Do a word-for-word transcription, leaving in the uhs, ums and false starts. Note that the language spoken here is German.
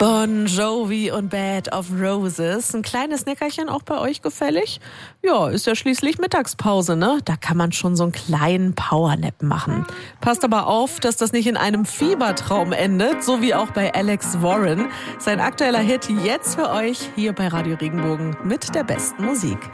Bon Jovi und Bed of Roses. Ein kleines Nickerchen auch bei euch gefällig? Ja, ist ja schließlich Mittagspause, ne? Da kann man schon so einen kleinen Powernap machen. Passt aber auf, dass das nicht in einem Fiebertraum endet, so wie auch bei Alex Warren. Sein aktueller Hit jetzt für euch hier bei Radio Regenbogen mit der besten Musik.